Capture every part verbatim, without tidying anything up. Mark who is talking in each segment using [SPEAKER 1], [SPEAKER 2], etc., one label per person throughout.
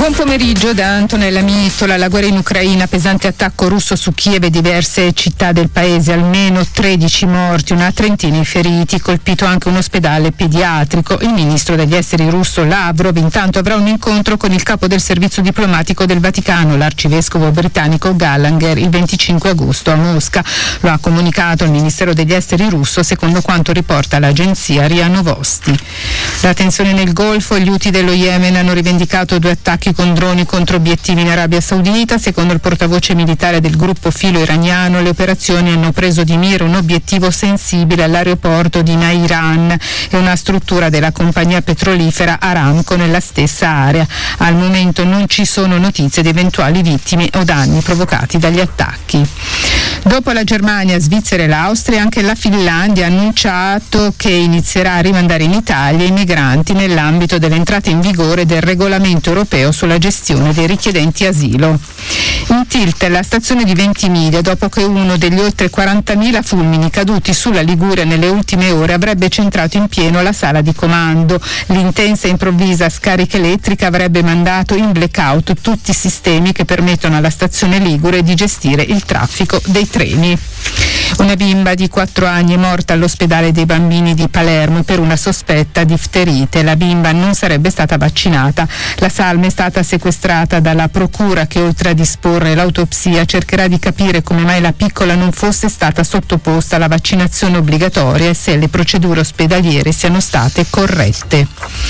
[SPEAKER 1] Buon pomeriggio da Antonella Mittola. La guerra in Ucraina, pesante attacco russo su Kiev e diverse città del paese, almeno tredici morti, una trentina i feriti, colpito anche un ospedale pediatrico. Il ministro degli esteri russo Lavrov intanto avrà un incontro con il capo del servizio diplomatico del Vaticano, l'arcivescovo britannico Gallagher, il venticinque agosto a Mosca. Lo ha comunicato il Ministero degli esteri russo, secondo quanto riporta l'agenzia R I A Novosti. La tensione nel Golfo, gli Houthi dello Yemen hanno rivendicato due attacchi con droni contro obiettivi in Arabia Saudita. Secondo il portavoce militare del gruppo filo iraniano, le operazioni hanno preso di mira un obiettivo sensibile all'aeroporto di Nairan e una struttura della compagnia petrolifera Aramco nella stessa area. Al momento non ci sono notizie di eventuali vittime o danni provocati dagli attacchi. Dopo la Germania, Svizzera e l'Austria, anche la Finlandia ha annunciato che inizierà a rimandare in Italia i migranti nell'ambito dell'entrata in vigore del regolamento europeo sulla gestione dei richiedenti asilo. In tilt la stazione di Ventimiglia, dopo che uno degli oltre quarantamila fulmini caduti sulla Liguria nelle ultime ore avrebbe centrato in pieno la sala di comando. L'intensa e improvvisa scarica elettrica avrebbe mandato in blackout tutti i sistemi che permettono alla stazione ligure di gestire il traffico dei treni. Una bimba di quattro anni è morta all'ospedale dei bambini di Palermo per una sospetta difterite. La bimba non sarebbe stata vaccinata. La salma è stata sequestrata dalla procura che, oltre a disporre l'autopsia, cercherà di capire come mai la piccola non fosse stata sottoposta alla vaccinazione obbligatoria e se le procedure ospedaliere siano state corrette.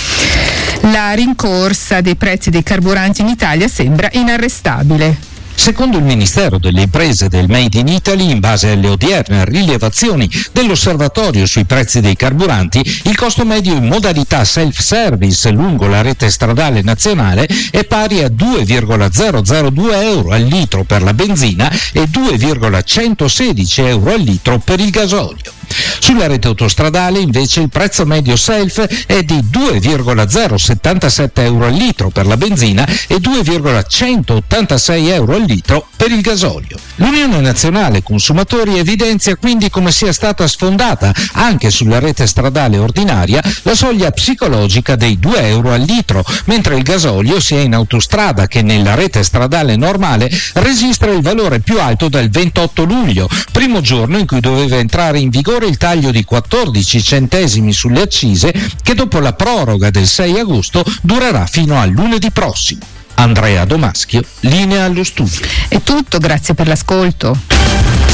[SPEAKER 1] La rincorsa dei prezzi dei carburanti in Italia sembra inarrestabile.
[SPEAKER 2] Secondo il Ministero delle Imprese del Made in Italy, in base alle odierne rilevazioni dell'Osservatorio sui prezzi dei carburanti, il costo medio in modalità self-service lungo la rete stradale nazionale è pari a due virgola zero zero due euro al litro per la benzina e due virgola centosedici euro al litro per il gasolio. Sulla rete autostradale invece il prezzo medio self è di due virgola zero settantasette euro al litro per la benzina e due virgola centottantasei euro al litro per il gasolio. L'Unione Nazionale Consumatori evidenzia quindi come sia stata sfondata anche sulla rete stradale ordinaria la soglia psicologica dei due euro al litro, mentre il gasolio sia in autostrada che nella rete stradale normale registra il valore più alto dal ventotto luglio, primo giorno in cui doveva entrare in vigore il taglio di quattordici centesimi sulle accise che dopo la proroga del sei agosto durerà fino a lunedì prossimo. Andrea Domaschio, linea allo studio.
[SPEAKER 1] È tutto, grazie per l'ascolto.